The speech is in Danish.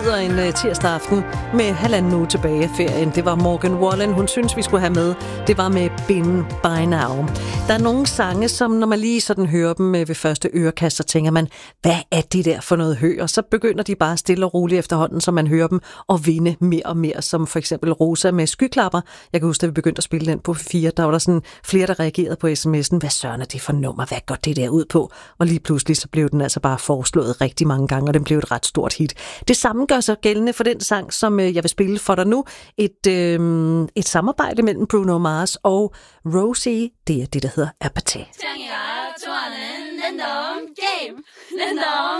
sidder en tirsdag aften med 1,5 uge tilbage af ferien. Det var Morgan Wallen, hun synes, vi skulle have med. Det var med Been By Now. Der er nogle sange, som når man lige sådan hører dem ved første ørekast, så tænker man, hvad er det der for noget hø? Og så begynder de bare stille og roligt efterhånden, så man hører dem og vinde mere og mere, som for eksempel Rosa med Skyklapper. Jeg kan huske, at vi begyndte at spille den på 4. Der var der sådan flere, der reagerede på sms'en. Hvad søren er det for nummer? Hvad går det der ud på? Og lige pludselig så blev den altså bare foreslået rigtig mange gange, og den blev et ret stort hit. Det samme gør sig gældende for den sang, som jeg vil spille for dig nu. Et samarbejde mellem Bruno Mars og Rosie. Det er det, der hedder Apathy.